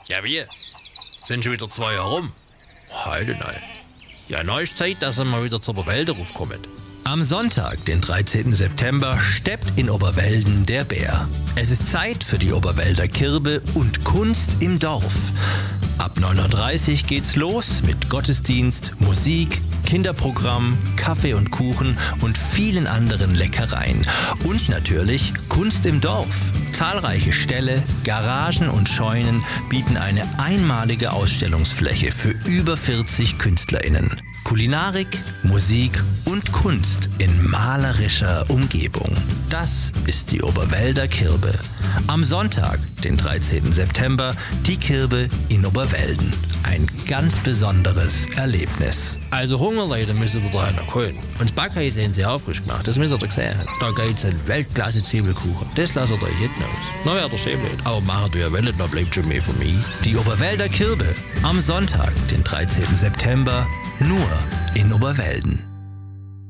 Ja, wie? Sind schon wieder 2 Jahre rum? Heute nein. Ja, neu ist Zeit, dass er mal wieder zur Oberwälder raufkommt. Am Sonntag, den 13. September, steppt in Oberwelden der Bär. Es ist Zeit für die Oberwälder Kirbe und Kunst im Dorf. Ab 9:30 Uhr geht's los mit Gottesdienst, Musik, Kinderprogramm, Kaffee und Kuchen und vielen anderen Leckereien. Und natürlich Kunst im Dorf. Zahlreiche Ställe, Garagen und Scheunen bieten eine einmalige Ausstellungsfläche für über 40 KünstlerInnen. Kulinarik, Musik und Kunst in malerischer Umgebung. Das ist die Oberwälder Kirbe. Am Sonntag, den 13. September, die Kirbe in Oberwelden. Ein ganz besonderes Erlebnis. Also Hungerleute müssen ihr da noch holen. Und das Backhaus haben sie aufrisch gemacht, das müsst ihr sehen. Da gibt's einen Weltklasse-Zwiebelkuchen. Das lasst ihr euch hinten aus. Na wäre der schön blöd. Aber machen wir ja wollt, dann bleibt schon mehr von mir. Die Oberwälder Kirbe. Am Sonntag, den 13. September, nur in Oberwelden.